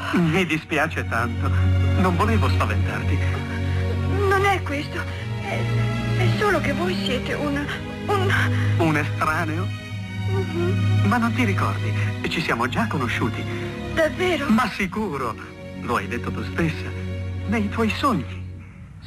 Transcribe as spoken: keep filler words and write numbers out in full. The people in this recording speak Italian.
Mi dispiace tanto. Non volevo spaventarti. Non è questo. È, è solo che voi siete un... un... Un estraneo? Mm-hmm. Ma non ti ricordi? Ci siamo già conosciuti. Davvero? Ma sicuro. Lo hai detto tu stessa. Nei tuoi sogni.